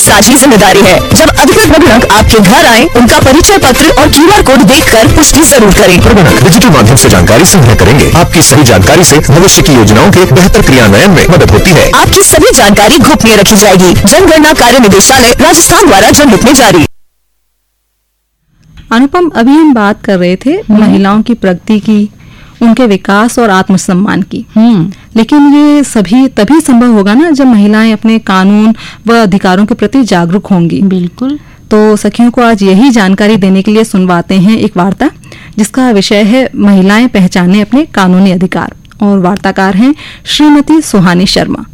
साझी जिम्मेदारी है। जब अधिकृत प्रबंधक आपके घर आए, उनका परिचय पत्र और QR कोड देखकर पुष्टि जरूर करें। प्रबंधक डिजिटल माध्यम से जानकारी संग्रह करेंगे। आपकी सही जानकारी से भविष्य की योजनाओं के बेहतर क्रियान्वयन में मदद होती है। आपकी सभी जानकारी गोपनीय रखी जाएगी। जनगणना कार्य निदेशालय राजस्थान द्वारा जनहित में जारी। अनुपम, अभी हम बात कर रहे थे महिलाओं की प्रगति की, उनके विकास और आत्मसम्मान की। लेकिन ये सभी तभी संभव होगा ना जब महिलाएं अपने कानून व अधिकारों के प्रति जागरूक होंगी। बिल्कुल। तो सखियों को आज यही जानकारी देने के लिए सुनवाते हैं एक वार्ता जिसका विषय है महिलाएं पहचाने अपने कानूनी अधिकार, और वार्ताकार हैं श्रीमती सुहानी शर्मा।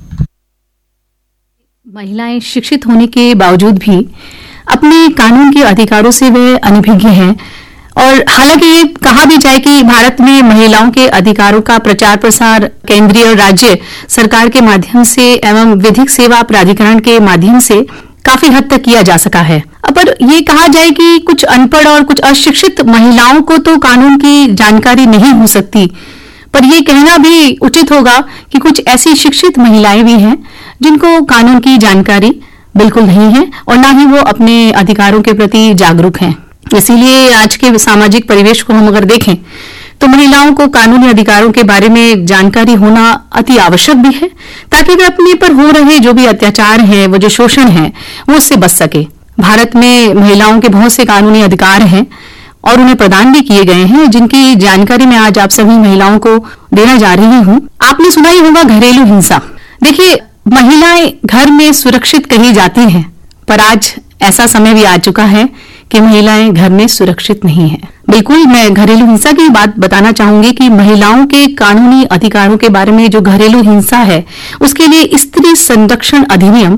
महिलाएं शिक्षित होने के बावजूद भी अपने कानून के अधिकारों से वे अनभिज्ञ हैं, और हालांकि ये कहा भी जाए कि भारत में महिलाओं के अधिकारों का प्रचार प्रसार केंद्रीय और राज्य सरकार के माध्यम से एवं विधिक सेवा प्राधिकरण के माध्यम से काफी हद तक किया जा सका है। पर ये कहा जाए कि कुछ अनपढ़ और कुछ अशिक्षित महिलाओं को तो कानून की जानकारी नहीं हो सकती, पर यह कहना भी उचित होगा कि कुछ ऐसी शिक्षित महिलाएं भी हैं जिनको कानून की जानकारी बिल्कुल नहीं है और ना ही वो अपने अधिकारों के प्रति जागरूक हैं। इसीलिए आज के सामाजिक परिवेश को हम अगर देखें तो महिलाओं को कानूनी अधिकारों के बारे में जानकारी होना अति आवश्यक भी है, ताकि वे अपने पर हो रहे जो भी अत्याचार है, वो जो शोषण है, वो उससे बच सके। भारत में महिलाओं के बहुत से कानूनी अधिकार हैं और उन्हें प्रदान भी किए गए हैं, जिनकी जानकारी मैं आज आप सभी महिलाओं को देना जा रही हूँ। आपने सुना ही होगा घरेलू हिंसा। देखिए, महिलाएं घर में सुरक्षित कही जाती हैं, पर आज ऐसा समय भी आ चुका है कि महिलाएं घर में सुरक्षित नहीं हैं। बिल्कुल, मैं घरेलू हिंसा की बात बताना चाहूंगी कि महिलाओं के कानूनी अधिकारों के बारे में जो घरेलू हिंसा है, उसके लिए स्त्री संरक्षण अधिनियम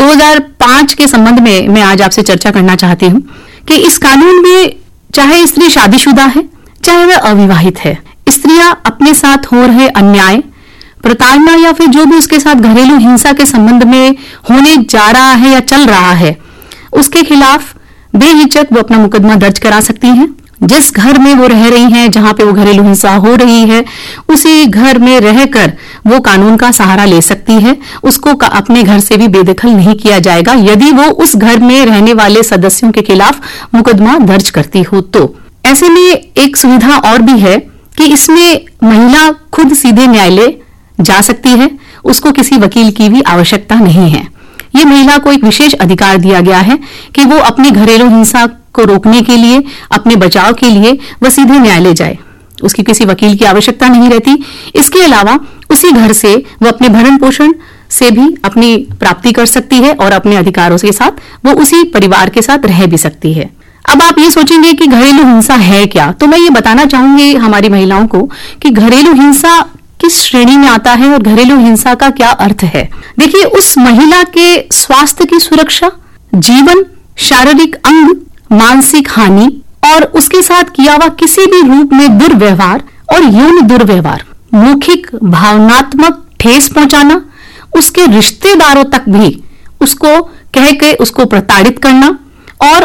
2005 के संबंध में मैं आज आपसे चर्चा करना चाहती हूँ कि इस कानून में चाहे स्त्री शादीशुदा है, चाहे वह अविवाहित है, स्त्रियां अपने साथ हो रहे अन्याय, प्रताड़ना या फिर जो भी उसके साथ घरेलू हिंसा के संबंध में होने जा रहा है या चल रहा है, उसके खिलाफ बेहिचक वो अपना मुकदमा दर्ज करा सकती हैं। जिस घर में वो रह रही हैं, जहां पे वो घरेलू हिंसा हो रही है, उसी घर में रहकर वो कानून का सहारा ले सकती है। उसको अपने घर से भी बेदखल नहीं किया जाएगा यदि वो उस घर में रहने वाले सदस्यों के खिलाफ मुकदमा दर्ज करती हो। तो ऐसे में एक सुविधा और भी है कि इसमें महिला खुद सीधे न्यायालय जा सकती है, उसको किसी वकील की भी आवश्यकता नहीं है। ये महिला को एक विशेष अधिकार दिया गया है कि वो अपनी घरेलू हिंसा को रोकने के लिए, अपने बचाव के लिए वह सीधे न्यायालय जाए, उसकी किसी वकील की आवश्यकता नहीं रहती। इसके अलावा उसी घर से वो अपने भरण पोषण से भी अपनी प्राप्ति कर सकती है और अपने अधिकारों के साथ वो उसी परिवार के साथ रह भी सकती है। अब आप ये सोचेंगे कि घरेलू हिंसा है क्या, तो मैं ये बताना चाहूंगी हमारी महिलाओं को कि घरेलू हिंसा किस श्रेणी में आता है और घरेलू हिंसा का क्या अर्थ है। देखिए, उस महिला के स्वास्थ्य की सुरक्षा, जीवन, शारीरिक अंग, मानसिक हानि और उसके साथ किया हुआ किसी भी रूप में दुर्व्यवहार और यौन दुर्व्यवहार, मौखिक भावनात्मक ठेस पहुंचाना, उसके रिश्तेदारों तक भी उसको कह के उसको प्रताड़ित करना और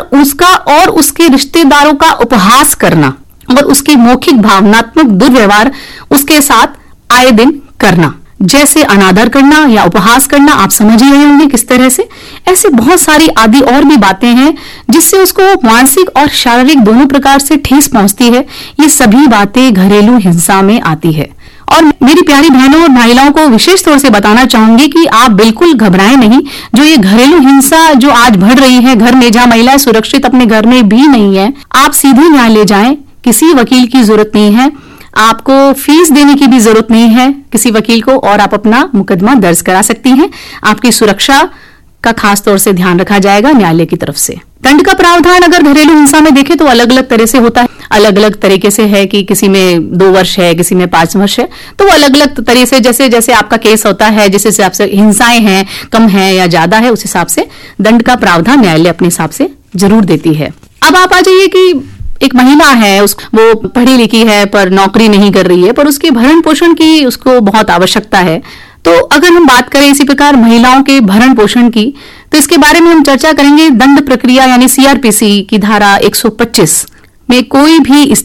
उसके रिश्तेदारों का उपहास करना और उसकी मौखिक भावनात्मक दुर्व्यवहार उसके साथ आए दिन करना, जैसे अनादर करना या उपहास करना, आप समझ ही रहे होंगे किस तरह से। ऐसे बहुत सारी आदि और भी बातें हैं जिससे उसको मानसिक और शारीरिक दोनों प्रकार से ठेस पहुंचती है। ये सभी बातें घरेलू हिंसा में आती है। और मेरी प्यारी बहनों और महिलाओं को विशेष तौर से बताना चाहूंगी कि आप बिल्कुल घबराएं नहीं। जो ये घरेलू हिंसा जो आज बढ़ रही है घर में, जहां महिलाएं सुरक्षित अपने घर में भी नहीं है, आप सीधे न्यायालय जाएं, किसी वकील की जरूरत नहीं है, आपको फीस देने की भी जरूरत नहीं है किसी वकील को, और आप अपना मुकदमा दर्ज करा सकती हैं। आपकी सुरक्षा का खास तौर से ध्यान रखा जाएगा न्यायालय की तरफ से। दंड का प्रावधान अगर घरेलू हिंसा में देखें तो अलग अलग तरह से होता है, अलग अलग तरीके से है कि किसी में 2 वर्ष है, किसी में 5 वर्ष है, तो वो अलग अलग तरीके से जैसे जैसे आपका केस होता है, जिस हिसाब से हिंसाएं हैं, कम है या ज्यादा है, उस हिसाब से दंड का प्रावधान न्यायालय अपने हिसाब से जरूर देती है। अब आप आ जाइए कि एक महिला है, वो पढ़ी लिखी है पर नौकरी नहीं कर रही है, पर उसके भरण पोषण की उसको बहुत आवश्यकता है। तो अगर हम बात करें इसी प्रकार महिलाओं के भरण पोषण की, तो इसके बारे में हम चर्चा करेंगे दंड प्रक्रिया यानी CRPC की धारा 125 में कोई भी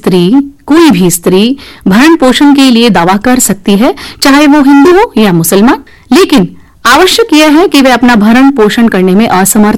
स्त्री भरण पोषण के लिए दावा कर सकती है, चाहे वो हिंदू हो या मुसलमान, लेकिन आवश्यक यह है कि वे अपना भरण पोषण करने में असमर्थ